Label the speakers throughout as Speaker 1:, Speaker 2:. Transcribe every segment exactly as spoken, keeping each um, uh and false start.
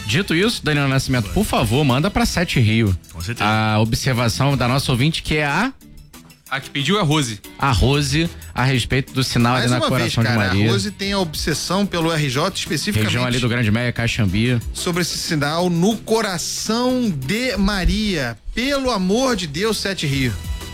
Speaker 1: Dito isso, Daniel Nascimento, por favor, manda pra Sete Rio.
Speaker 2: Com certeza.
Speaker 1: A observação da nossa ouvinte, que é a...
Speaker 3: A que pediu é a Rose.
Speaker 1: A Rose, a respeito do sinal
Speaker 4: Mais
Speaker 1: ali na
Speaker 4: uma
Speaker 1: Coração
Speaker 4: vez, cara,
Speaker 1: de Maria.
Speaker 4: A Rose tem a obsessão pelo R J, especificamente.
Speaker 1: Região ali do Grande Meia, Caxambi.
Speaker 4: Sobre esse sinal no Coração de Maria. Pelo amor de Deus, Sete Rio.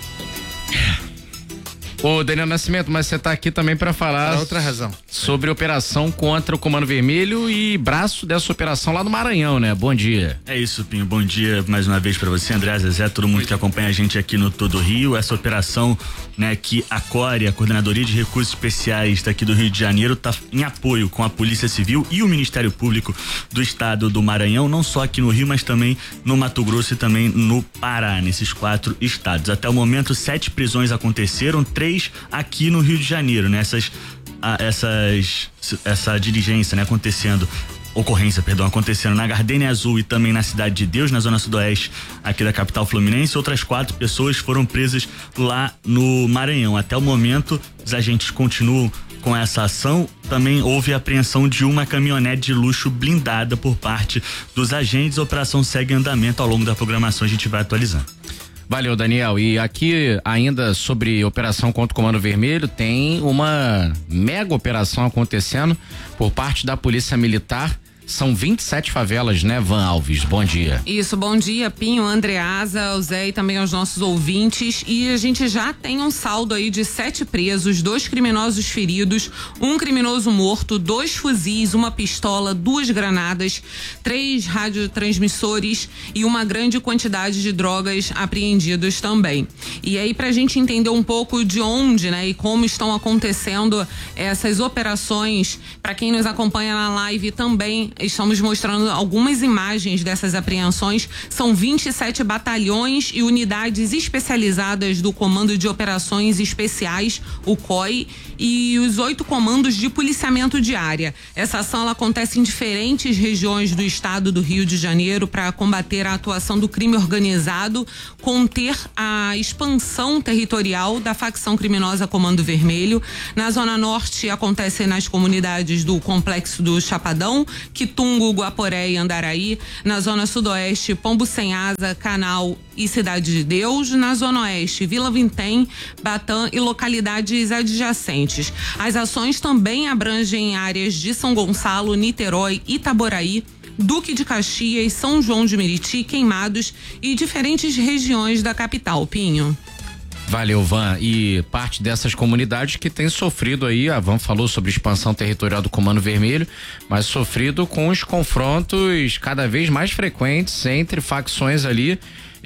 Speaker 1: Ô, Daniel Nascimento, mas você tá aqui também para falar
Speaker 4: Por outra razão.
Speaker 1: sobre operação contra o Comando Vermelho e braço dessa operação lá no Maranhão, né? Bom dia.
Speaker 2: É isso, Pinho. Bom dia mais uma vez para você, André, Zezé, todo mundo que acompanha a gente aqui no Todo Rio. Essa operação, né, que a Core, a Coordenadoria de Recursos Especiais daqui do Rio de Janeiro, tá em apoio com a Polícia Civil e o Ministério Público do Estado do Maranhão, não só aqui no Rio, mas também no Mato Grosso e também no Pará, nesses quatro estados. Até o momento, sete prisões aconteceram, três aqui no Rio de Janeiro, né? Essas, a, essas, essa diligência, né, acontecendo, ocorrência, perdão, acontecendo na Gardênia Azul e também na Cidade de Deus, na zona sudoeste aqui da capital fluminense. Outras quatro pessoas foram presas lá no Maranhão. Até o momento, os agentes continuam com essa ação. Também houve a apreensão de uma caminhonete de luxo blindada por parte dos agentes. A operação segue em andamento. Ao longo da programação a gente vai atualizando.
Speaker 1: Valeu, Daniel. E aqui, ainda sobre operação contra o Comando Vermelho, tem uma mega operação acontecendo por parte da Polícia Militar. São vinte e sete favelas, né, Van Alves? Bom dia.
Speaker 5: Isso, bom dia, Pinho, Andreasa, o Zé e também aos nossos ouvintes. E a gente já tem um saldo aí de sete presos, dois criminosos feridos, um criminoso morto, dois fuzis, uma pistola, duas granadas, três radiotransmissores e uma grande quantidade de drogas apreendidos também. E aí, pra gente entender um pouco de onde, né, e como estão acontecendo essas operações, pra quem nos acompanha na live também, estamos mostrando algumas imagens dessas apreensões. São vinte e sete batalhões e unidades especializadas do Comando de Operações Especiais, o C O I, e os oito comandos de policiamento de área. Essa ação ela acontece em diferentes regiões do estado do Rio de Janeiro para combater a atuação do crime organizado, conter a expansão territorial da facção criminosa Comando Vermelho. Na Zona Norte acontece nas comunidades do Complexo do Chapadão, Quitungo, Guaporé e Andaraí. Na Zona Sudoeste, Pombo Sem Asa, Canal e Cidade de Deus. Na Zona Oeste, Vila Vintém, Batã e localidades adjacentes. As ações também abrangem áreas de São Gonçalo, Niterói, Itaboraí, Duque de Caxias, São João de Meriti, Queimados e diferentes regiões da capital, Pinho.
Speaker 1: Valeu, Van. E parte dessas comunidades que tem sofrido aí, a Van falou sobre expansão territorial do Comando Vermelho, mas sofrido com os confrontos cada vez mais frequentes entre facções ali,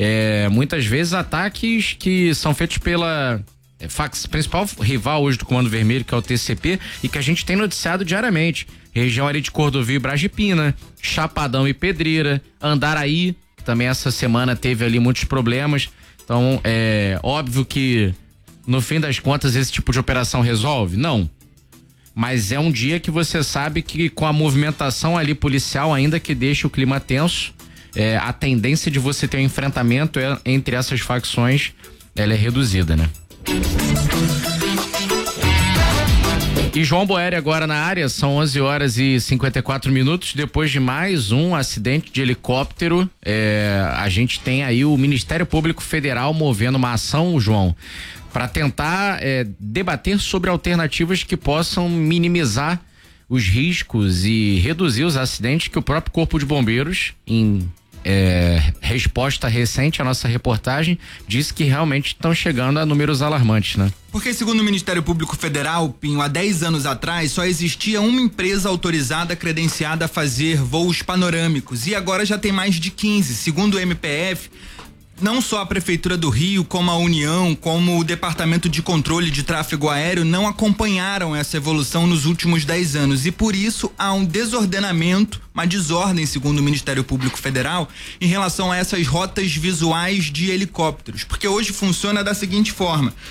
Speaker 1: é, muitas vezes ataques que são feitos pela é, fax, principal rival hoje do Comando Vermelho, que é o T C P, e que a gente tem noticiado diariamente. Região ali de Cordovil e Brasipina, Chapadão e Pedreira, Andaraí, que também essa semana teve ali muitos problemas. Então, é óbvio que no fim das contas esse tipo de operação resolve? Não. Mas é um dia que você sabe que com a movimentação ali policial, ainda que deixe o clima tenso, é, a tendência de você ter um enfrentamento é, entre essas facções, ela é reduzida, né? E João Boeri agora na área, são onze horas e cinquenta e quatro minutos, depois de mais um acidente de helicóptero, é, a gente tem aí o Ministério Público Federal movendo uma ação, João, para tentar é, debater sobre alternativas que possam minimizar os riscos e reduzir os acidentes que o próprio Corpo de Bombeiros, em É, resposta recente à nossa reportagem, disse que realmente estão chegando a números alarmantes, né?
Speaker 6: Porque segundo o Ministério Público Federal, Pinho, há dez anos atrás só existia uma empresa autorizada, credenciada a fazer voos panorâmicos, e agora já tem mais de quinze. Segundo o M P F, não só a Prefeitura do Rio, como a União, como o Departamento de Controle de Tráfego Aéreo não acompanharam essa evolução nos últimos dez anos, e por isso há um desordenamento, uma desordem, segundo o Ministério Público Federal, em relação a essas rotas visuais de helicópteros, porque hoje funciona da seguinte forma: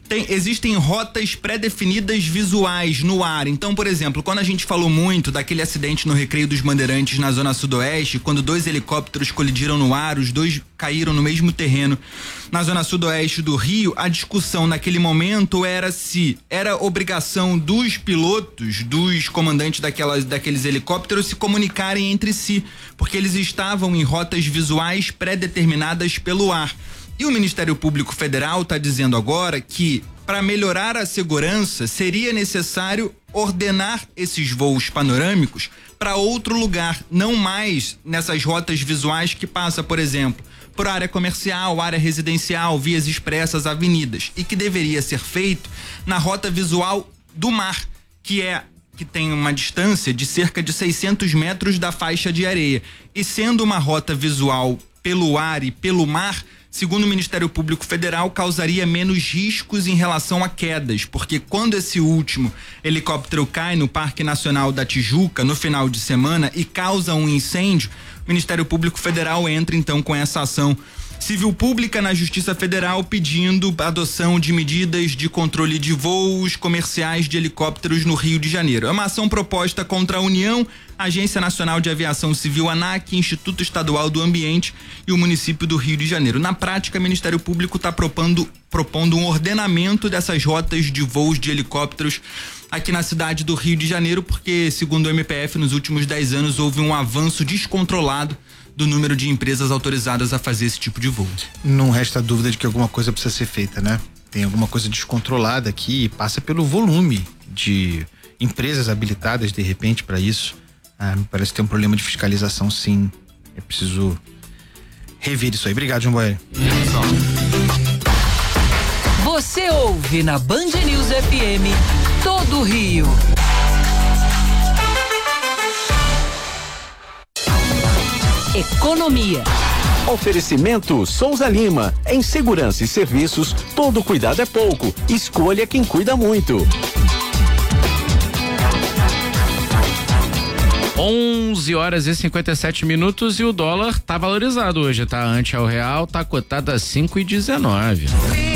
Speaker 6: Tem, existem rotas pré-definidas visuais no ar. Então, por exemplo, quando a gente falou muito daquele acidente no Recreio dos Bandeirantes na zona sudoeste, quando dois helicópteros colidiram no ar, os dois caíram no mesmo terreno na zona sudoeste do Rio, a discussão naquele momento era se era obrigação dos pilotos, dos comandantes daquelas, daqueles helicópteros se comunicarem entre si, porque eles estavam em rotas visuais pré-determinadas pelo ar. E o Ministério Público Federal está dizendo agora que, para melhorar a segurança, seria necessário ordenar esses voos panorâmicos para outro lugar, não mais nessas rotas visuais que passa, por exemplo, por área comercial, área residencial, vias expressas, avenidas, e que deveria ser feito na rota visual do mar, que é que tem uma distância de cerca de seiscentos metros da faixa de areia. E sendo uma rota visual pelo ar e pelo mar, segundo o Ministério Público Federal, causaria menos riscos em relação a quedas, porque quando esse último helicóptero cai no Parque Nacional da Tijuca no final de semana e causa um incêndio, o Ministério Público Federal entra então com essa ação civil pública na Justiça Federal pedindo a adoção de medidas de controle de voos comerciais de helicópteros no Rio de Janeiro. É uma ação proposta contra a União, Agência Nacional de Aviação Civil, ANAC, Instituto Estadual do Ambiente e o município do Rio de Janeiro. Na prática, o Ministério Público está propondo, propondo um ordenamento dessas rotas de voos de helicópteros aqui na cidade do Rio de Janeiro, porque, segundo o M P F, nos últimos dez anos houve um avanço descontrolado do número de empresas autorizadas a fazer esse tipo de voo.
Speaker 4: Não resta dúvida de que alguma coisa precisa ser feita, né? Tem alguma coisa descontrolada aqui e passa pelo volume de empresas habilitadas, de repente, para isso. Ah, me parece que tem um problema de fiscalização, sim. É preciso rever isso aí. Obrigado, João Boeri.
Speaker 7: Você ouve na Band News F M todo o Rio. Economia.
Speaker 8: Oferecimento Souza Lima. Em segurança e serviços, todo cuidado é pouco. Escolha quem cuida muito.
Speaker 1: onze horas e cinquenta e sete minutos e o dólar tá valorizado hoje, tá? Ante ao real, tá cotado a cinco e dezenove.